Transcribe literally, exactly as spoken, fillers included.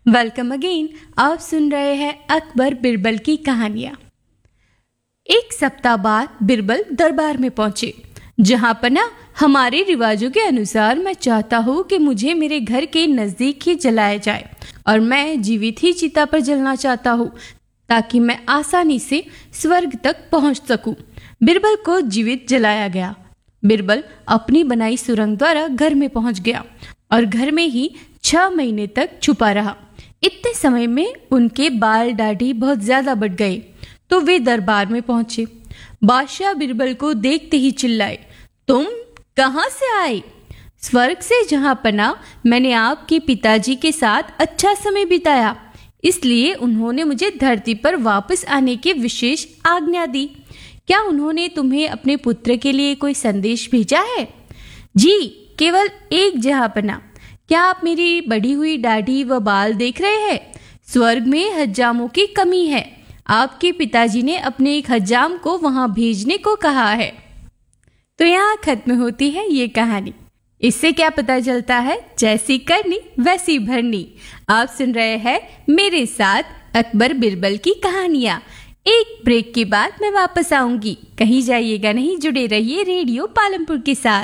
Welcome again. आप सुन रहे हैं अकबर बिरबल की कहानियां। एक सप्ताह बाद बिरबल दरबार में पहुंचे। जहां पना हमारे रिवाजों के अनुसार मैं चाहता हूँ कि मुझे मेरे घर के नजदीक ही जलाया जाए और मैं जीवित ही चिता पर जलना चाहता हूँ ताकि मैं आसानी से स्वर्ग तक पहुँच सकूं। बिरबल को जीवित जलाया गया। बिरबल अपनी बनाई सुरंग द्वारा घर में पहुंच गया और घर में ही छह महीने तक छुपा रहा। इतने समय में उनके बाल दाढ़ी बहुत ज्यादा बढ़ गए तो वे दरबार में पहुंचे। बादशाह बिरबल को देखते ही चिल्लाए, तुम कहां से आए? स्वर्ग से जहां पना मैंने आपके पिताजी के साथ अच्छा समय बिताया, इसलिए उन्होंने मुझे धरती पर वापस आने की विशेष आज्ञा दी। क्या उन्होंने तुम्हें अपने पुत्र के लिए कोई संदेश भेजा है? जी, केवल एक जहांपना। क्या आप मेरी बढ़ी हुई दाढ़ी व बाल देख रहे हैं? स्वर्ग में हज्जामों की कमी है। आपके पिताजी ने अपने एक हज्जाम को वहां भेजने को कहा है। तो यहाँ खत्म होती है ये कहानी। इससे क्या पता चलता है? जैसी करनी वैसी भरनी। आप सुन रहे हैं मेरे साथ अकबर बिरबल की कहानियां। एक ब्रेक के बाद मैं वापस आऊंगी। कहीं जाइएगा नहीं, जुड़े रहिए रेडियो पालमपुर के साथ।